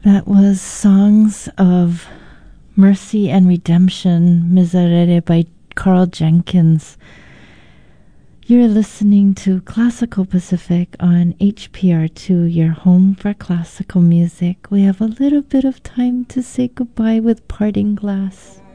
That was Songs of Mercy and Redemption, Miserere by Carl Jenkins. You're listening to Classical Pacific on HPR2, your home for classical music. We have a little bit of time to say goodbye with Parting Glass.